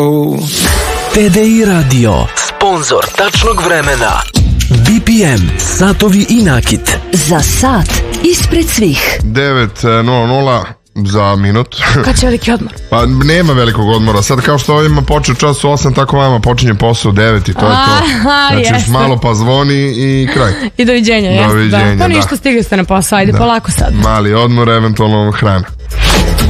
TDI Radio, sponsor tačnog vremena. BPM, satovi i nakit. Za sat ispred svih. 9:00 za minut. Kad će veliki odmor? Pa nema velikog odmora. Sad kao što ovima počeo čas u 8, tako vama počinje posao u 9 i to je to. Znači još malo pa zvoni i kraj. I doviđenja, jeste. Doviđenja, Pa ništa, stigli ste na posao, ajde polako sad. Mali odmor, eventualno hrana.